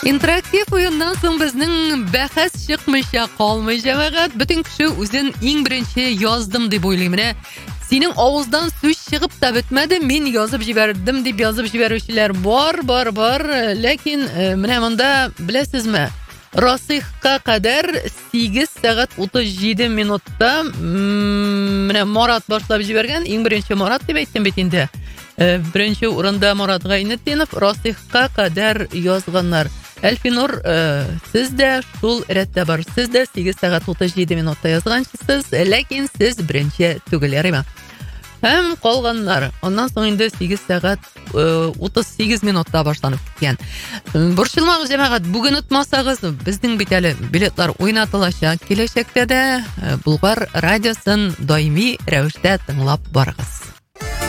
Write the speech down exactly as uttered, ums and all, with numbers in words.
Интерактив уеннан соң безнең бәхәс чыкмыйча калмый җәмәгать. Бөтен кеше үзен иң беренче яздым дип уйлый. Менә синең авыздан сүз чыгып та бетмәде, мин язып җибәрдем дип язып җибәрүчеләр бар, бар, бар. Ләкин менә монда беләсезме? Расихка кадәр сигез сәгать утыз җиде минутта менә Марат башлап җибәргән. Иң беренче Марат дип әйттем бит инде. Беренче урында Марат Гайнетдинов Расихка кадәр язганнар. Әлфинур, сез дә шул рәттә бар. Сез дә сигез сәгать утыз җиде минутта язганчысыз, ләкин сез беренче түгел, ярыймы? Һәм калганнар. Аннан соң инде сигез сәгать утыз сигез минутта башланып киткән. Борчылмагыз җәмәгать, бүген отмасагыз, безнең бит әле билетлар уйнатылачак. Киләчәктә дә Болгар радиосын даими рәвештә тыңлап барыгыз.